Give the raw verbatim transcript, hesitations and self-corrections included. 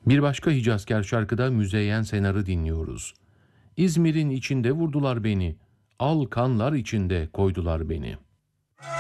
Bir başka Hicazkar şarkıda Müzeyyen Senar'ı dinliyoruz. İzmir'in içinde vurdular beni, al kanlar içinde koydular beni.